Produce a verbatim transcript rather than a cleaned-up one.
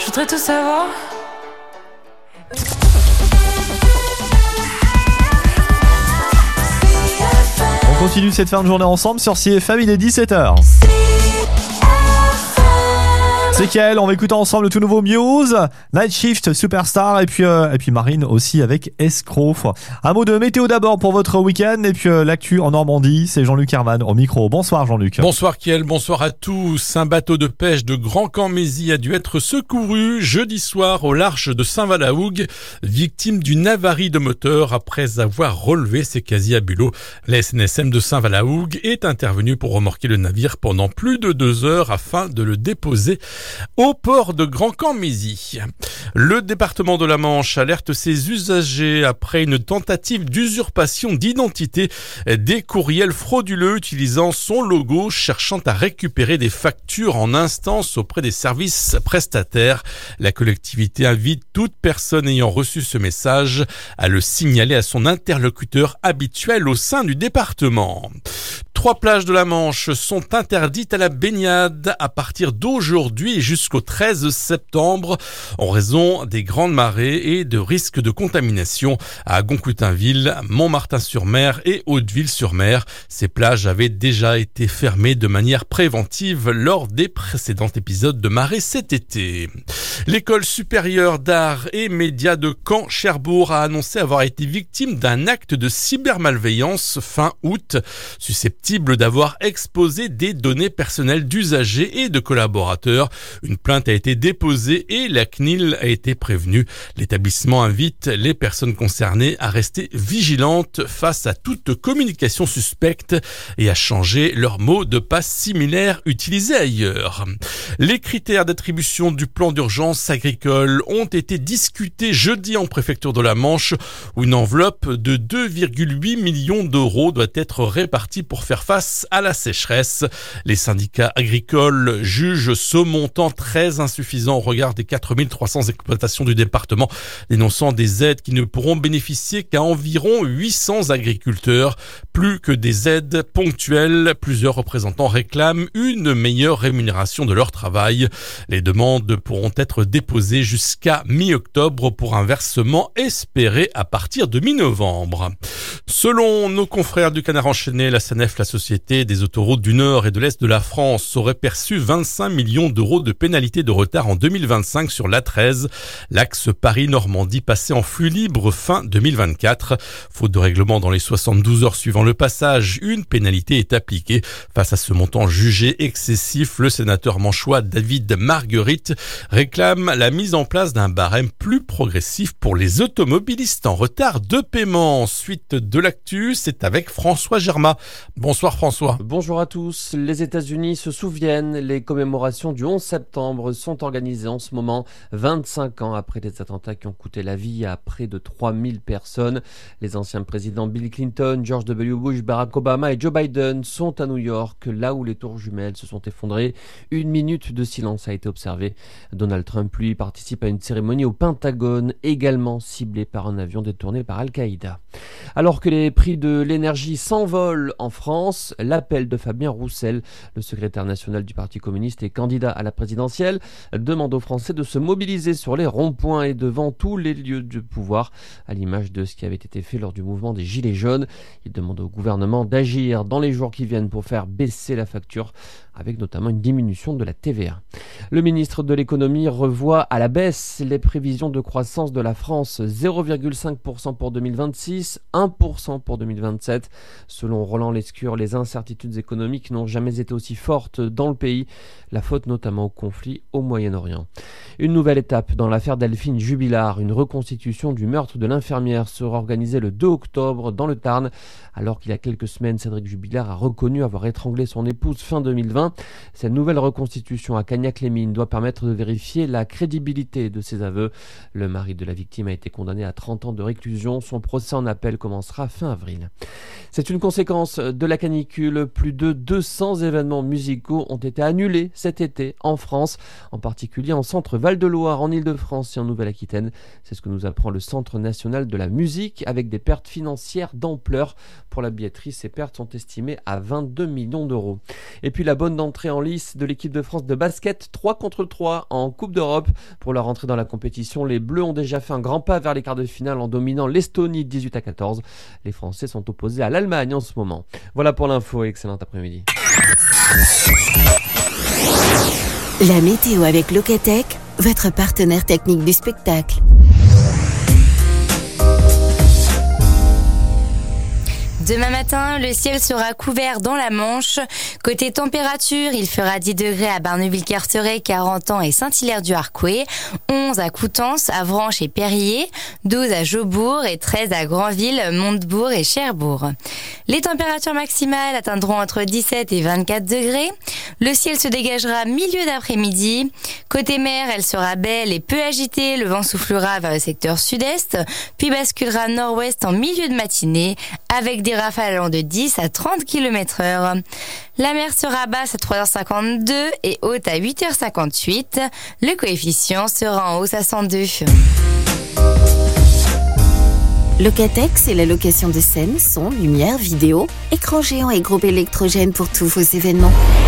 Je voudrais tout savoir. On continue cette fin de journée ensemble sur C F M, il est dix-sept heures. C'est Kael, on va écouter ensemble le tout nouveau Muse, Night Shift, Superstar et puis, euh, et puis Marine aussi avec Escroc. Un mot de météo d'abord pour votre week-end et puis euh, l'actu en Normandie, c'est Jean-Luc Herman au micro. Bonsoir Jean-Luc. Bonsoir Kael, bonsoir à tous. Un bateau de pêche de Grand-Camp-Mézy a dû être secouru jeudi soir au large de Saint-Valahougue, victime d'une avarie de moteur après avoir relevé ses casiers à bulot. La S N S M de Saint-Valahougue est intervenue pour remorquer le navire pendant plus de deux heures afin de le déposer au port de Grand-Camp-Mézy. Le département de la Manche alerte ses usagers après une tentative d'usurpation d'identité des courriels frauduleux utilisant son logo cherchant à récupérer des factures en instance auprès des services prestataires. La collectivité invite toute personne ayant reçu ce message à le signaler à son interlocuteur habituel au sein du département. Trois plages de la Manche sont interdites à la baignade à partir d'aujourd'hui jusqu'au treize septembre en raison des grandes marées et de risques de contamination à Goncoutainville, Montmartin-sur-Mer et Hauteville-sur-Mer. Ces plages avaient déjà été fermées de manière préventive lors des précédents épisodes de marée cet été. L'école supérieure d'art et médias de Caen-Cherbourg a annoncé avoir été victime d'un acte de cybermalveillance fin août, susceptible d'avoir exposé des données personnelles d'usagers et de collaborateurs. Une plainte a été déposée et la C N I L a été prévenue. L'établissement invite les personnes concernées à rester vigilantes face à toute communication suspecte et à changer leur mot de passe similaire utilisé ailleurs. Les critères d'attribution du plan d'urgence agricole ont été discutés jeudi en préfecture de la Manche, où une enveloppe de deux virgule huit millions d'euros doit être répartie pour faire face à la sécheresse. Les syndicats agricoles jugent ce montant très insuffisant au regard des quatre mille trois cents exploitations du département, dénonçant des aides qui ne pourront bénéficier qu'à environ huit cents agriculteurs. Plus que des aides ponctuelles, plusieurs représentants réclament une meilleure rémunération de leur travail. Les demandes pourront être déposées jusqu'à mi-octobre pour un versement espéré à partir de mi-novembre. Selon nos confrères du Canard enchaîné, la S N F, la Société des autoroutes du Nord et de l'Est de la France, aurait perçu vingt-cinq millions d'euros de pénalités de retard en deux mille vingt-cinq sur l'A treize, l'axe Paris-Normandie passé en flux libre fin deux mille vingt-quatre. Faute de règlement dans les soixante-douze heures suivant le passage, une pénalité est appliquée. Face à ce montant jugé excessif, le sénateur manchois David Marguerite réclame la mise en place d'un barème plus progressif pour les automobilistes en retard de paiement. Suite de l'actu, c'est avec François Germain. Bonsoir François. Bonjour à tous. Les États-Unis se souviennent, les commémorations du onze septembre sont organisées en ce moment, vingt-cinq ans après les attentats qui ont coûté la vie à près de trois mille personnes. Les anciens présidents Bill Clinton, George W. Bush, Barack Obama et Joe Biden sont à New York, là où les tours jumelles se sont effondrées. Une minute de silence a été observée. Donald Trump, lui, participe à une cérémonie au Pentagone, également ciblée par un avion détourné par Al-Qaïda. Alors que les prix de l'énergie s'envolent en France, l'appel de Fabien Roussel, le secrétaire national du Parti communiste et candidat à la présidentielle, demande aux Français de se mobiliser sur les ronds-points et devant tous les lieux de pouvoir, à l'image de ce qui avait été fait lors du mouvement des Gilets jaunes. Il demande au gouvernement d'agir dans les jours qui viennent pour faire baisser la facture, avec notamment une diminution de la T V A. Le ministre de l'économie revoit à la baisse les prévisions de croissance de la France, zéro virgule cinq pour cent pour deux mille vingt-six, un pour cent pour deux mille vingt-sept. Selon Roland Lescure, les incertitudes économiques n'ont jamais été aussi fortes dans le pays, la faute notamment au conflit au Moyen-Orient. Une nouvelle étape dans l'affaire Delphine Jubilard, une reconstitution du meurtre de l'infirmière sera organisée le deux octobre dans le Tarn, alors qu'il y a quelques semaines, Cédric Jubilard a reconnu avoir étranglé son épouse fin deux mille vingt. Cette nouvelle reconstitution à Cagnac-les-Mines doit permettre de vérifier la crédibilité de ses aveux. Le mari de la victime a été condamné à trente ans de réclusion. Son procès en appel commencera fin avril. C'est une conséquence de la canicule. Plus de deux cents événements musicaux ont été annulés cet été en France, en particulier en centre-ville. Val-de-Loire, en Île-de-France et en Nouvelle-Aquitaine. C'est ce que nous apprend le Centre national de la musique, avec des pertes financières d'ampleur. Pour la billetterie, ces pertes sont estimées à vingt-deux millions d'euros. Et puis la bonne entrée en lice de l'équipe de France de basket, trois contre trois en Coupe d'Europe. Pour leur entrée dans la compétition, les Bleus ont déjà fait un grand pas vers les quarts de finale en dominant l'Estonie dix-huit à quatorze. Les Français sont opposés à l'Allemagne en ce moment. Voilà pour l'info, excellent après-midi. La météo avec Locatec, votre partenaire technique du spectacle. Demain matin, le ciel sera couvert dans la Manche. Côté température, il fera dix degrés à Barneville-Carteret, Carentan et Saint-Hilaire-du-Harcouët, onze à Coutances, Avranches et Périllé, douze à Jaubourg et treize à Granville, Montebourg et Cherbourg. Les températures maximales atteindront entre dix-sept et vingt-quatre degrés. Le ciel se dégagera milieu d'après-midi. Côté mer, elle sera belle et peu agitée. Le vent soufflera vers le secteur sud-est, puis basculera nord-ouest en milieu de matinée, avec des rafales allant de dix à trente kilomètres heure. La mer sera basse à trois heures cinquante-deux et haute à huit heures cinquante-huit. Le coefficient sera en hausse à cent deux. Locatec, c'est la location de scène, son, lumière, vidéo, écran géant et groupe électrogène pour tous vos événements.